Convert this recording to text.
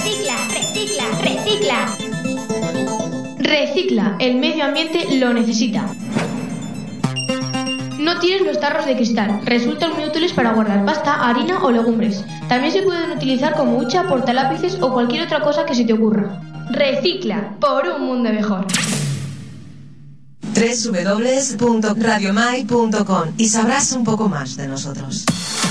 Recicla, recicla, recicla. Recicla, el medio ambiente lo necesita. No tires los tarros de cristal, resultan muy útiles para guardar pasta, harina o legumbres. También se pueden utilizar como hucha, portalápices o cualquier otra cosa que se te ocurra. Recicla, por un mundo mejor. www.radiomai.com y sabrás un poco más de nosotros.